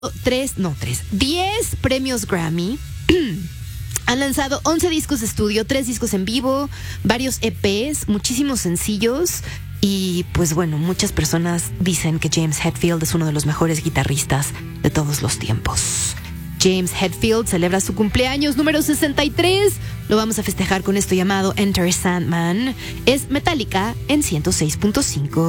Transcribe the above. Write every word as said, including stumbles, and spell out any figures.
tres, no tres, diez premios Grammy. Han lanzado once discos de estudio, tres discos en vivo, varios E Pes, muchísimos sencillos. Y pues bueno, muchas personas dicen que James Hetfield es uno de los mejores guitarristas de todos los tiempos. James Hetfield celebra su cumpleaños número sesenta y tres. Lo vamos a festejar con esto llamado Enter Sandman. Es Metallica en ciento seis punto cinco.